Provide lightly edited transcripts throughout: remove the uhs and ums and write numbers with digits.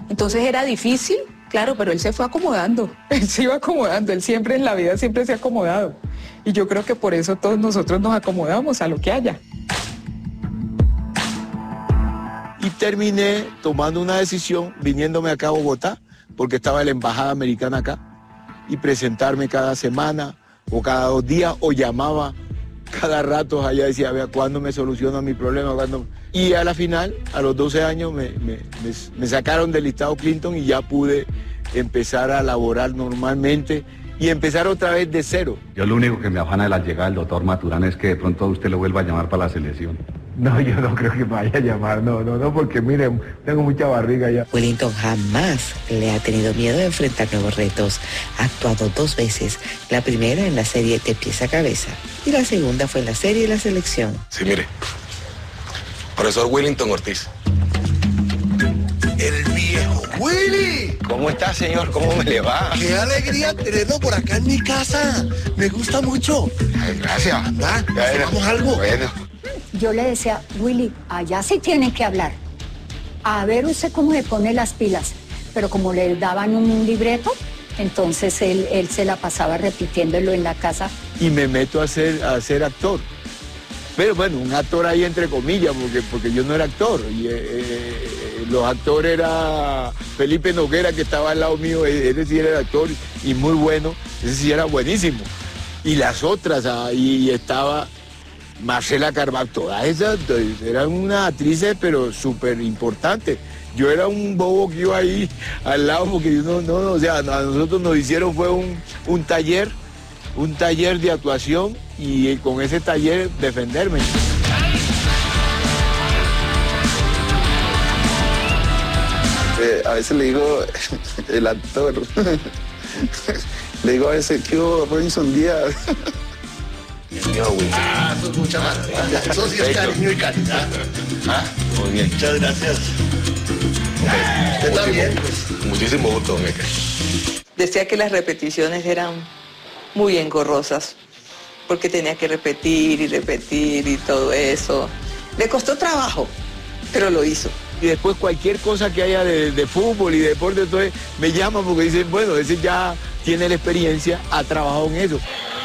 Entonces era difícil, claro, pero él se fue acomodando, él se iba acomodando, él siempre en la vida siempre se ha acomodado. Y yo creo que por eso todos nosotros nos acomodamos a lo que haya. Y terminé tomando una decisión, viniéndome acá a Bogotá, porque estaba la embajada americana acá, y presentarme cada semana o cada 2 días, o llamaba cada rato allá, decía, vea, ¿cuándo me soluciona mi problema? ¿Cuándo? Y a la final, a los 12 años, me sacaron del listado Clinton y ya pude empezar a laborar normalmente y empezar otra vez de cero. Yo lo único que me afana de la llegada del doctor Maturana es que de pronto usted lo vuelva a llamar para la selección. No, yo no creo que me vaya a llamar, no, porque miren, tengo mucha barriga ya. Wellington jamás le ha tenido miedo de enfrentar nuevos retos. Ha actuado 2 veces, la primera en la serie De Pies a Cabeza y la segunda fue en la serie La Selección. Sí, mire, profesor Wellington Ortiz. El viejo Willy. ¿Cómo está, señor? ¿Cómo me le va? Qué alegría tenerlo por acá en mi casa. Me gusta mucho. Ay, gracias. Anda, ¿hacemos algo? Bueno. Yo le decía, Willy, allá sí tienen que hablar. A ver usted cómo se pone las pilas. Pero como le daban un libreto, entonces él se la pasaba repitiéndolo en la casa. Y me meto a ser actor. Pero bueno, un actor ahí entre comillas, porque yo no era actor. Y, los actores era Felipe Noguera, que estaba al lado mío, ese sí era el actor y muy bueno, ese sí era buenísimo. Y las otras, ahí estaba Marcela Carvajal, todas esas eran unas actrices, pero súper importantes. Yo era un bobo que iba ahí al lado, porque yo o sea, a nosotros nos hicieron fue un taller de actuación y con ese taller defenderme. A veces le digo, el actor, le digo a veces, ¿qué hubo, Robinson Díaz? Eso es mucha más. Eso sí es cariño y calidad. Muy bien. Muchas gracias. Usted también. Muchísimo gusto, Meca. Decía que las repeticiones eran muy engorrosas, porque tenía que repetir y todo eso. Le costó trabajo, pero lo hizo. Y después cualquier cosa que haya de fútbol y de deporte, entonces me llaman porque dicen, bueno, ese ya tiene la experiencia, ha trabajado en eso.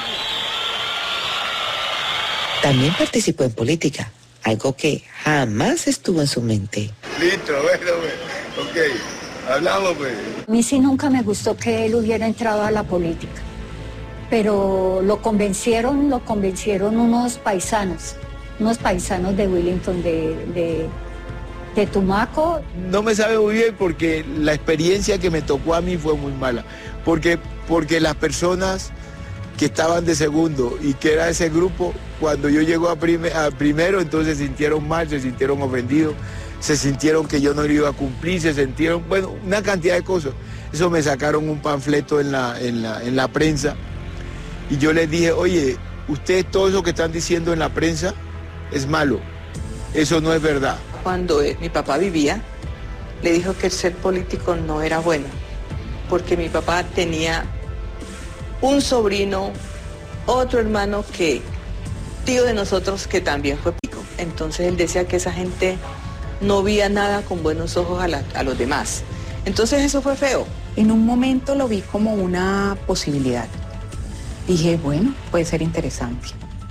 También participó en política, algo que jamás estuvo en su mente. Listo, bueno, ok, hablamos pues. A mí sí nunca me gustó que él hubiera entrado a la política, pero lo convencieron unos paisanos de Wellington, de Tumaco. No me sabe muy bien porque la experiencia que me tocó a mí fue muy mala, porque las personas que estaban de segundo y que era ese grupo, cuando yo llego a primero, entonces se sintieron mal, se sintieron ofendidos, se sintieron que yo no lo iba a cumplir, se sintieron, bueno, una cantidad de cosas. Eso me sacaron un panfleto en la prensa y yo les dije, oye, ustedes todo eso que están diciendo en la prensa es malo, eso no es verdad. Cuando mi papá vivía, le dijo que el ser político no era bueno, porque mi papá tenía un sobrino, otro hermano tío de nosotros, que también fue pico. Entonces él decía que esa gente no veía nada con buenos ojos a los demás. Entonces eso fue feo. En un momento lo vi como una posibilidad. Dije, bueno, puede ser interesante.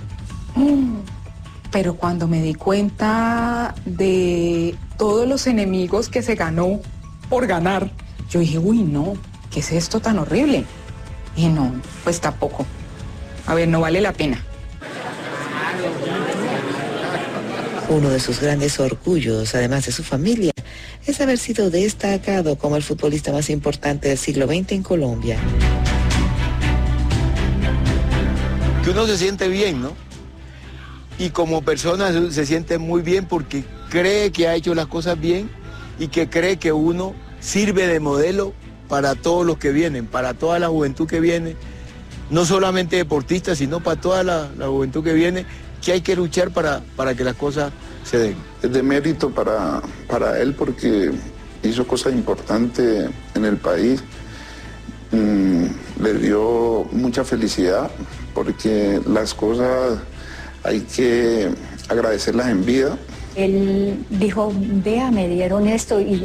Pero cuando me di cuenta de todos los enemigos que se ganó por ganar, yo dije, uy, no, ¿qué es esto tan horrible? Y no, pues tampoco. A ver, no vale la pena. Uno de sus grandes orgullos, además de su familia, es haber sido destacado como el futbolista más importante del siglo XX en Colombia. Que uno se siente bien, ¿no? Y como persona se siente muy bien porque cree que ha hecho las cosas bien y que cree que uno sirve de modelo para todos los que vienen, para toda la juventud que viene, no solamente deportistas, sino para toda la juventud que viene, que hay que luchar para que las cosas se den. Es de mérito para él porque hizo cosas importantes en el país, le dio mucha felicidad porque las cosas hay que agradecerlas en vida. Él dijo, vea, me dieron esto y